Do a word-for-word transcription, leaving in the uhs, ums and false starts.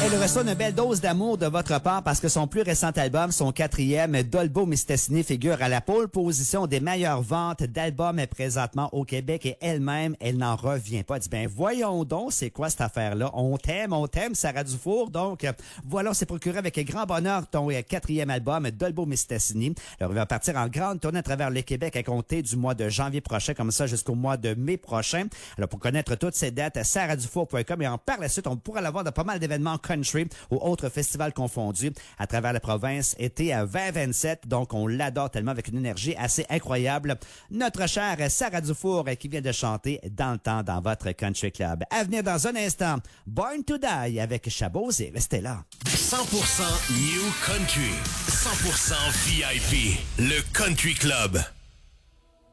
Elle reçoit une belle dose d'amour de votre part parce que son plus récent album, son quatrième, Dolbo Mistassini, figure à la pole position des meilleures ventes d'albums présentement au Québec et elle-même, elle n'en revient pas. Elle dit, ben voyons donc, c'est quoi cette affaire-là? On t'aime, on t'aime, Sarah Dufour. Donc, voilà, on s'est procuré avec grand bonheur ton quatrième album, Dolbo Mistassini. Alors, il va partir en grande tournée à travers le Québec à compter du mois de janvier prochain, comme ça, jusqu'au mois de mai prochain. Alors, pour connaître toutes ces dates, sarah dufour point com et en par la suite, on pourra l'avoir dans pas mal d'événements country ou autres festivals confondus à travers la province été à vingt vingt-sept. Donc, on l'adore tellement avec une énergie assez incroyable. Notre chère Sarah Dufour qui vient de chanter dans le temps dans votre country club. À venir dans un instant, Born to Die avec Chabot et restez là. cent pour cent New Country, cent pour cent V I P, le Country Club.